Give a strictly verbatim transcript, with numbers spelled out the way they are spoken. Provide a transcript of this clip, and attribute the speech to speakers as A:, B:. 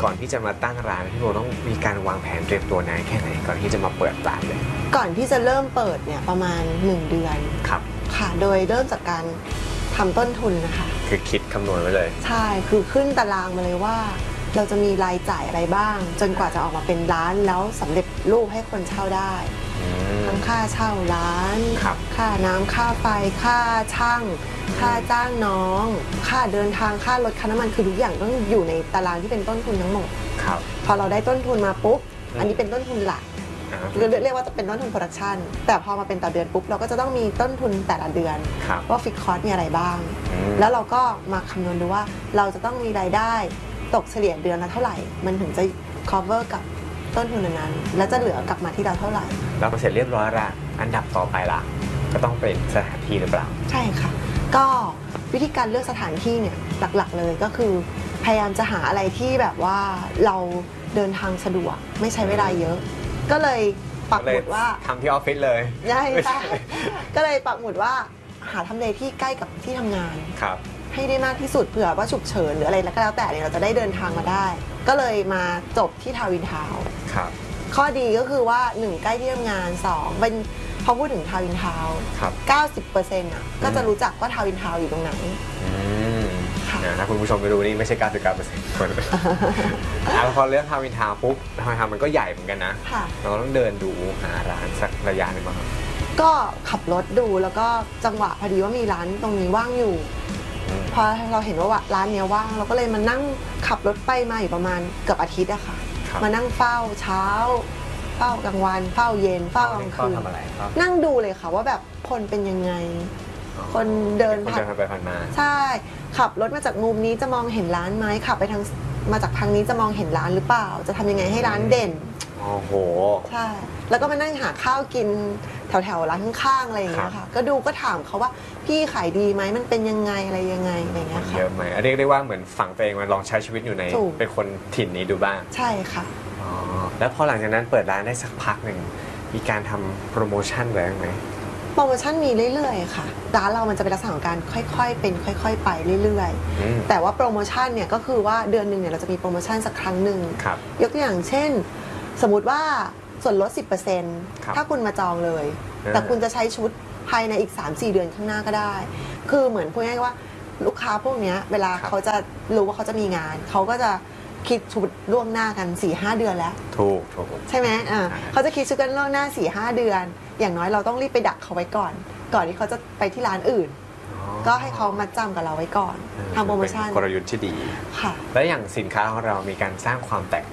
A: ก่อนที่จะมาตั้งร้านพี่โบต้องมีการวางแผนเตรียมตัวนานแค่ไหนก่อนที่จะมาเปิดร้านเลย
B: ก่อนที่จะเริ่มเปิดเนี่ยประมาณหนึ่งเดือน
A: ครับ
B: ค่ะโดยเริ่มจากการทำต้นทุนนะคะ
A: คือคิดคำนวณไว้เลย
B: ใช่คือขึ้นตารางมาเลยว่าเราจะมีรายจ่ายอะไรบ้างจนกว่าจะออกมาเป็นร้านแล้วสำเร็จรูปให้คนเช่าได้ทั้งค่าเช่าร้านค่าน้ำค่าไฟค่าช่างค่าจ้างน้องค่าเดินทางค่ารถค่าน้ำมันคือทุกอย่างต้องอยู่ในตารางที่เป็นต้นทุนทั้งหมดพอเราได้ต้นทุนมาปุ๊บอันนี้เป็นต้นทุนหลักเรียกว่าเป็นต้นทุนโปรดักชันแต่พอมาเป็นต่อเดือนปุ๊บเราก็จะต้องมีต้นทุนแต่ละเดือนว่าฟิกคอร์สมีอะไรบ้างแล้วเราก็มาคำนวณดูว่าเราจะต้องมีรายได้ตกเฉลี่ยเดือนละเท่าไหร่มันถึงจะ cover กับต้นทุนนั้นแล้วจะเหลือกลับมาที่เราเท่าไหร่
A: เราเสร็จเรียบร้อยละอันดับต่อไปละก็ต้องเป็นสถานที่หรือเปล่า
B: ใช่ค่ะก็วิธีการเลือกสถานที่เนี่ยหลักๆเลยก็คือพยายามจะหาอะไรที่แบบว่าเราเดินทางสะดวกไม่ใช้เวลาเยอะก็เลยปักหมุดว่า
A: ทำที่ออฟฟิศเลย
B: ใช่ใช่ก็เลยปักหมุดว่าหาทำเลที่ใกล้กับที่ทำงาน
A: ครับ
B: ให้ได้มากที่สุดเผื่อว่าฉุกเฉินหรืออะไรแล้วก็แล้วแต่เนี่ยเราจะได้เดินทางมาได้ก็เลยมาจบที่ทาวินทาวน์
A: ครับ
B: ข้อดีก็คือว่าหนึ่งใกล้ที่ทำงานสองเป็นพอพูดถึงทาวินทาวน์เก้าสิบเปอร์เซ็นต์อ่ะก็จะรู้จักว่าทาวินทาวน์อยู่ตรงไหน
A: นะถ้าคุณผู้ชมไปดูนี่ไม่ใช่ เก้าสิบเก้าเปอร์เซ็นต์ คนแล้วพอเรื่องทาวินทาวน์ปุ๊บทาวินทาวน์มันก็ใหญ่เหมือนกันนะเราต้องเดินดูหาร้านสักระยะหนึ่งบ้าง
B: ก็ขับรถดูแล้วก็จังหวะพอดีว่ามีร้านตรงนี้ว่างอยู่พอเราเห็นว่าร้านนี้ว่างเราก็เลยมานั่งขับรถไปมาอยู่ประมาณเกือบอาทิตย์อะค่ะมานั่งเฝ้าเช้าเฝ้ากลางวันเฝ้าเย็นเฝ้ากลางคืนนั่งดูเลยค่ะว่าแบบคนเป็นยังไงคนเดิน
A: ผ่านไปผ่านมา
B: ใช่ขับรถมาจากมุมนี้จะมองเห็นร้านไหมขับไปทางมาจากทางนี้จะมองเห็นร้านหรือเปล่าจะทำยังไงให้ร้านเด่น
A: โอ้โห
B: ใช่แล้วก็มานั่งหาข้าวกินแถวๆร้านข้างๆอะไรอย่างเงี้ยค่ะก็ดูก็ถามเขาว่าพี่ขายดีไหมมันเป็นยังไงอะไรยังไงอะไรเงี้ยค่ะ
A: เยอะไหมเรียกได้ว่าเหมือนฝังตัวเองมาลองใช้ชีวิตอยู่ในเป็นคนถิ่นนี้ดูบ้าง
B: ใช่ค่ะ
A: อ๋อแล้วพอหลังจากนั้นเปิดร้านได้สักพักหนึ่งมีการทำโปรโมชั่นไว้ไหม
B: โปรโมชั่นมีเรื่อยๆค่ะร้านเรามันจะเป็นลักษณะของการค่อยๆเป็นค่อยๆไปเรื่อยๆแต่ว่าโปรโมชั่นเนี่ยก็คือว่าเดือนหนึ่งเนี่ยเราจะมีโปรโมชั่นสักครั้งหนึ่งยกตัวอย่างเช่นสมมุติว่าส่วนลด สิบเปอร์เซ็นต์ ถ้าคุณมาจองเลยแต่คุณจะใช้ชุดภายในอีก สามสี่ เดือนข้างหน้าก็ได้คือเหมือนพูดง่ายๆว่าลูกค้าพวกนี้เวลาเขาจะรู้ว่าเขาจะมีงานเขาก็จะคิดชุดล่วงหน้ากัน สี่ห้า เดือนแล้ว
A: ถูกถูก
B: ใช่ไหมอ่าเขาจะคิดชุดกันล่วงหน้า สี่ห้า เดือนอย่างน้อยเราต้องรีบไปดักเขาไว้ก่อนก่อนที่เขาจะไปที่ร้านอื่นก็ให้เขามาจำกับเราไว้ก่อนทำโปรโมชั่น
A: กลยุทธ์ที่ดี
B: ค่ะ
A: และอย่างสินค้าของเรามีการสร้างความแตก